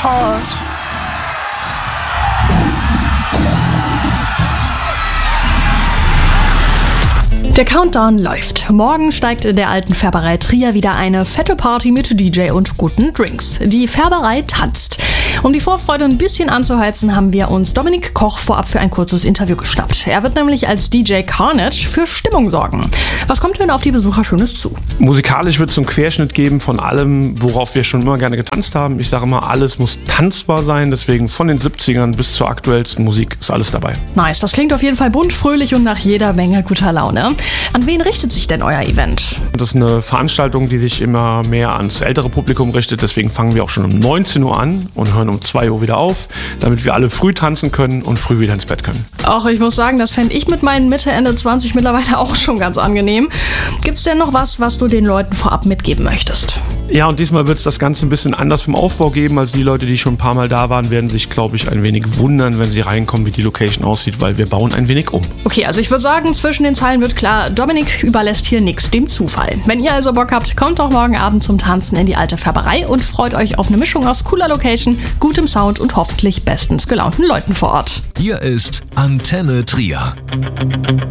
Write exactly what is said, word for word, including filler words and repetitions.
heart. Der Countdown läuft. Morgen steigt in der alten Färberei Trier wieder eine fette Party mit D J und guten Drinks. Die Färberei tanzt. Um die Vorfreude ein bisschen anzuheizen, haben wir uns Dominik Koch vorab für ein kurzes Interview geschnappt. Er wird nämlich als D J Carnage für Stimmung sorgen. Was kommt denn auf die Besucher Schönes zu? Musikalisch wird es einen Querschnitt geben von allem, worauf wir schon immer gerne getanzt haben. Ich sage immer, alles muss tanzbar sein, deswegen von den siebzigern bis zur aktuellsten Musik ist alles dabei. Nice, das klingt auf jeden Fall bunt, fröhlich und nach jeder Menge guter Laune. An wen richtet sich denn euer Event? Das ist eine Veranstaltung, die sich immer mehr ans ältere Publikum richtet. Deswegen fangen wir auch schon um neunzehn Uhr an und hören um zwei Uhr wieder auf, damit wir alle früh tanzen können und früh wieder ins Bett können. Auch ich muss sagen, das fände ich mit meinen Mitte, Ende zwanzig mittlerweile auch schon ganz angenehm. Gibt es denn noch was, was du den Leuten vorab mitgeben möchtest? Ja, und diesmal wird es das Ganze ein bisschen anders vom Aufbau geben. Also die Leute, die schon ein paar Mal da waren, werden sich, glaube ich, ein wenig wundern, wenn sie reinkommen, wie die Location aussieht, weil wir bauen ein wenig um. Okay, also ich würde sagen, zwischen den Zeilen wird klar, Dominik überlässt hier nichts dem Zufall. Wenn ihr also Bock habt, kommt doch morgen Abend zum Tanzen in die alte Färberei und freut euch auf eine Mischung aus cooler Location, gutem Sound und hoffentlich bestens gelaunten Leuten vor Ort. Hier ist Antenne Trier.